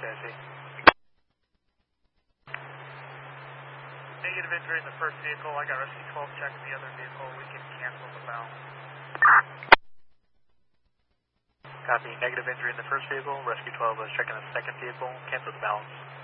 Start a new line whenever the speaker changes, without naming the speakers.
SAIC.
Negative injury in the first vehicle. I got rescue 12 checking the other vehicle. We can cancel the balance.
Copy. Negative injury in the first vehicle. Rescue 12 is checking the second vehicle. Cancel the balance.